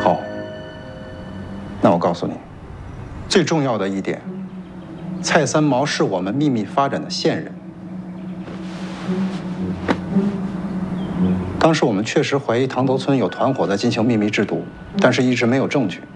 好，那我告诉你，最重要的一点，蔡三毛是我们秘密发展的线人。当时我们确实怀疑塘头村有团伙在进行秘密制毒，但是一直没有证据。